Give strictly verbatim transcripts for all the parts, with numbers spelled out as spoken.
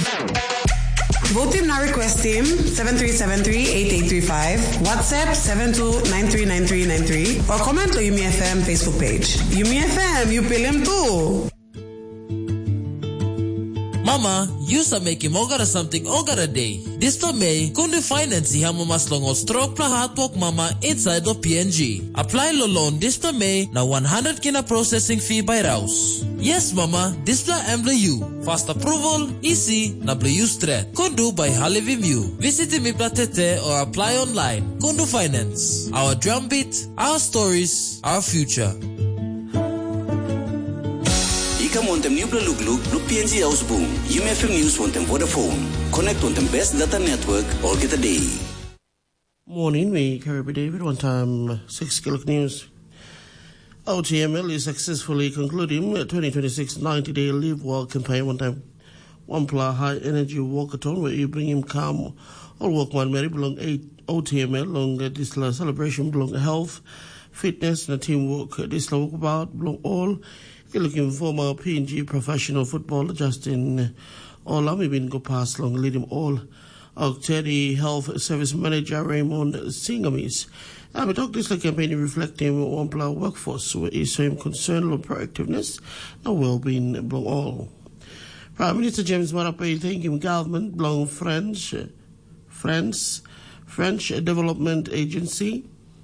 Vote team na request team seven three seven three eight eight three five, WhatsApp seven two nine three nine three nine three, or comment on Yumi F M Facebook page. Yumi F M, you pay them too. Mama, you sa make him ogara something ogara day. This to May, kunde finance hi hamo mas long stroke pla hardwork mama inside of P N G. Apply lo loan this to May na one hundred kina processing fee by Rouse. Yes mama, this pla emble you. Fast approval, easy, na ble you straight. Kundu by Halivim you. Visit mi platete or apply online. Kundu Finance. Our drumbeat, our stories, our future. Ika montem new blue look look P N G House Boom. U M F M News montem Vodafone. Connect on the best data network all get a day. Morning, me Caribbean David. One time six Kilok News. O T M L is successfully concluding a twenty twenty-six ninety-day Live Well campaign. One time, one pla high energy walkathon where you bring him calm. All work one Mary belong eight O T M L long this celebration belong health, fitness, and teamwork. This walk about belong all. You're looking for former P N G professional footballer Justin Ola. We've been go past long lead him all. Octedi Health Service Manager Raymond Singamis. I will talk this campaign reflecting on One workforce where is so concerned with proactiveness and well-being belong all. Prime Minister James Marape thank him government belong French France French Development Agency.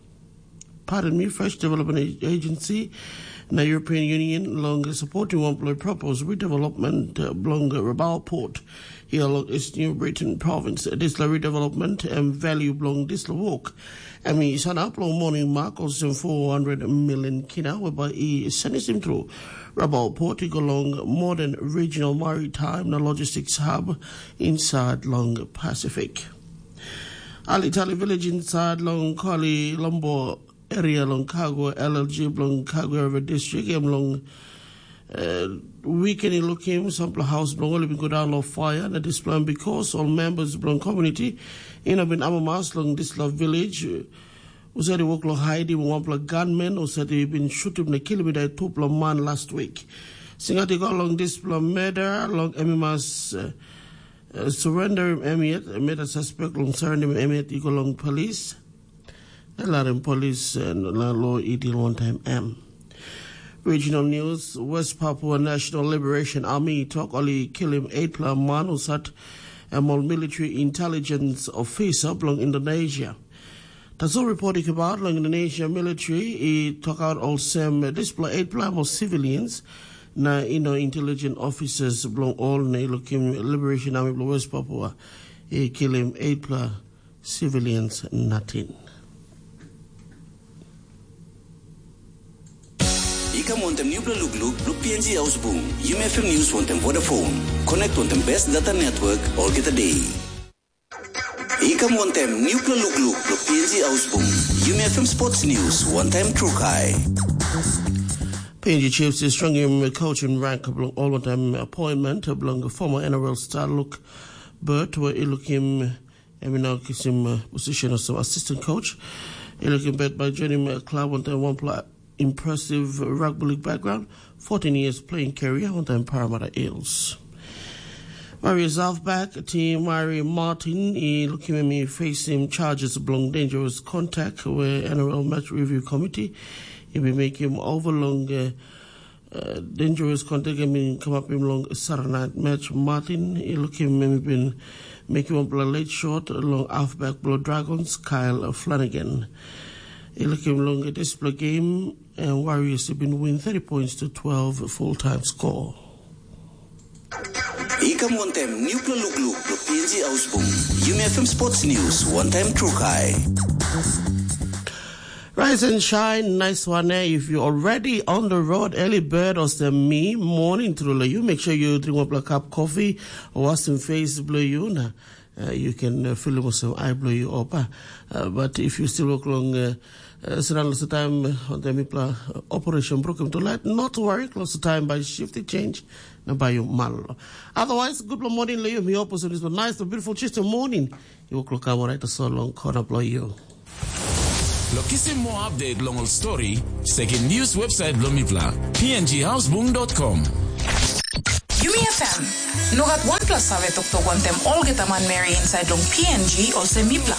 Pardon me, French Development Agency. The European Union long supporting one employee proposed redevelopment uh, along Rabaul Port here along its New Britain province. This redevelopment and value belong this walk. I mean, it's an upload morning mark also four hundred million kina whereby he sends him through Rabaul Port to go along modern regional maritime and logistics hub inside long Pacific. Ali Tali village inside long Kali Lombo area long Cargo L L G long Cargo River district long uh, weekend looking sample house long only been go down low fire and this plan because all members long community in have been amamas long this love village who said they work long hiding one block gunmen who said they've been shooting the kill with a two block man last week. Singati got along this block murder long emimas uh, uh, surrender emiet made a suspect long surrender emiet equal long police. A lot of police and law eating one time M. Regional news, West Papua National Liberation Army talk only kill him eight plus man who sat a military intelligence officer belong Indonesia. That's all reporting about long Indonesia military. He talk out all same display eight plus civilians. Na you know intelligence officers belong all na looking Liberation Army belong West Papua. He kill him eight plus civilians nothing. Ika montem new blue look look P N G House Boom. U M F M News montem Vodafone. Connect on the best data network all get a day. Ika montem new blue look look P N G House Boom. U M F M Sports News one time true high. P N G Chiefs is strong in coaching rank all of them appointment belong former N R L star Luke Burt where he look him I mean now kiss him position as assistant coach. He looking bet by joining a club on the one play. Impressive rugby league background, fourteen years playing career on the Parramatta Eels. Warriors halfback team Mary Martin, he looking at me facing charges of long dangerous contact where N R L match review committee he be making him over long uh, uh, dangerous contact I mean come up in long Saturday night match. Martin he looking at me been making him play late short along halfback Blue Dragons Kyle Flanagan. He looking along a display game and Warriors have been win thirty points to twelve full-time score. Ika montem new blue look look P N G House Boom. U M F M Sports News one time true high. Rise and shine, nice one there. If you're already on the road, early bird or some me morning through you, make sure you drink up a cup of coffee or wash some face blow you now. Uh, you can uh, fill it with some eye blow you up. Uh, but if you still work long, uh, uh, so lots of time uh, on the Mipla uh, operation broken to light, not to worry, close to time by shift change, and by your mal. Otherwise, good morning, Leo. Me opposite this one nice, beautiful, just a morning. You will look out right so long, corner blow you. Lokisi more update long old story, second news website Blomipla, p n g house boom dot com. U M F F M. Nugat one plus save tok tok on them all get a man Mary inside long P N G or semipla.